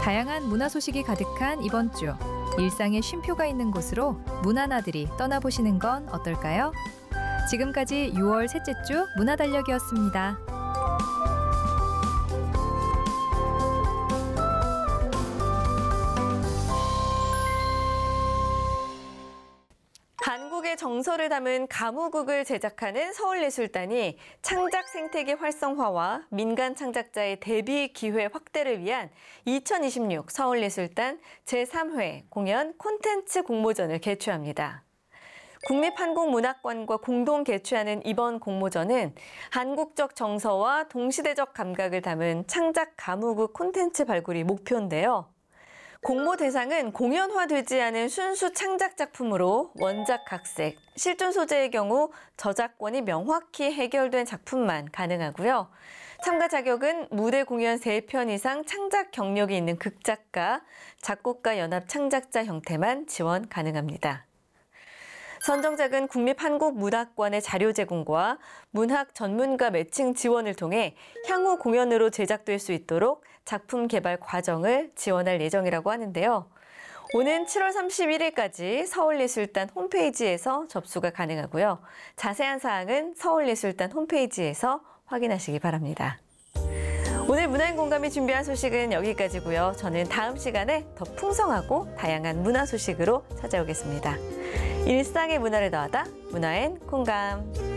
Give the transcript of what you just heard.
다양한 문화 소식이 가득한 이번 주. 일상의 쉼표가 있는 곳으로 문화나들이 떠나보시는 건 어떨까요? 지금까지 6월 셋째 주 문화달력이었습니다. 한국의 정서를 담은 가무국을 제작하는 서울예술단이 창작 생태계 활성화와 민간 창작자의 데뷔 기회 확대를 위한 2026 서울예술단 제3회 공연 콘텐츠 공모전을 개최합니다. 국립한국문학관과 공동 개최하는 이번 공모전은 한국적 정서와 동시대적 감각을 담은 창작 가무국 콘텐츠 발굴이 목표인데요. 공모 대상은 공연화되지 않은 순수 창작 작품으로 원작 각색, 실존 소재의 경우 저작권이 명확히 해결된 작품만 가능하고요. 참가 자격은 무대 공연 3편 이상 창작 경력이 있는 극작가, 작곡가 연합 창작자 형태만 지원 가능합니다. 선정작은 국립한국문학관의 자료 제공과 문학 전문가 매칭 지원을 통해 향후 공연으로 제작될 수 있도록 작품 개발 과정을 지원할 예정이라고 하는데요. 오는 7월 31일까지 서울예술단 홈페이지에서 접수가 가능하고요. 자세한 사항은 서울예술단 홈페이지에서 확인하시기 바랍니다. 오늘 문화인 공감이 준비한 소식은 여기까지고요. 저는 다음 시간에 더 풍성하고 다양한 문화 소식으로 찾아오겠습니다. 일상의 문화를 더하다 문화엔 공감.